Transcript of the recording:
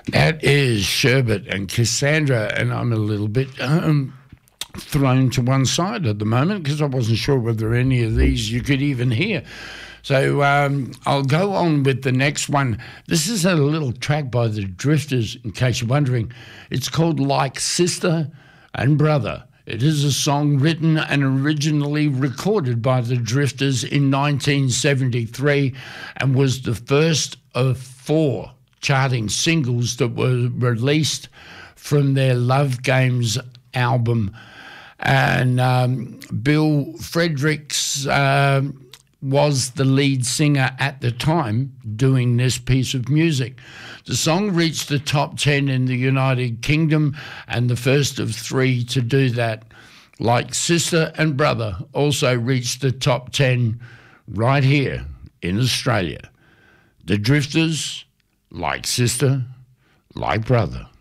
That is Sherbet and Cassandra, and I'm a little bit thrown to one side at the moment because I wasn't sure whether any of these you could even hear. So I'll go on with the next one. This is a little track by the Drifters, in case you're wondering. It's called Like Sister and Brother. It is a song written and originally recorded by the Drifters in 1973 and was the first of 4 charting singles that were released from their Love Games album. And Bill Fredericks was the lead singer at the time doing this piece of music. The song reached the top 10 in the United Kingdom and the first of 3 to do that. Like Sister and Brother also reached the top 10 right here in Australia. The Drifters, Like Sister, Like Brother.